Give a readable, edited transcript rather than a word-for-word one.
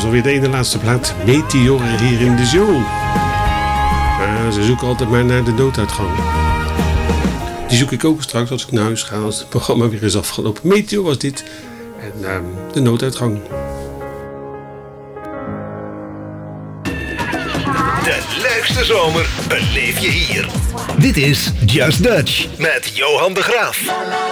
was alweer de ene laatste plaat. Meteor hier in de show. Ze zoeken altijd maar naar de nooduitgang. Die zoek ik ook straks als ik naar huis ga. Als het programma weer is afgelopen. Meteor was dit. En de nooduitgang. De leukste zomer beleef je hier. Dit is Just Dutch met Johan de Graaf.